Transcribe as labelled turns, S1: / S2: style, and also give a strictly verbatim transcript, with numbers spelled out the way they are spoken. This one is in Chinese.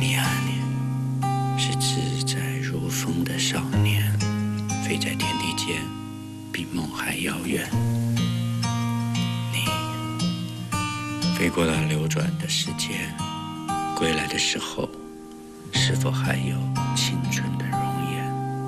S1: 你啊你，是自在如风的少年，飞在天地间，比梦还遥远。你飞过了流转的时间，归来的时候，是否还有青春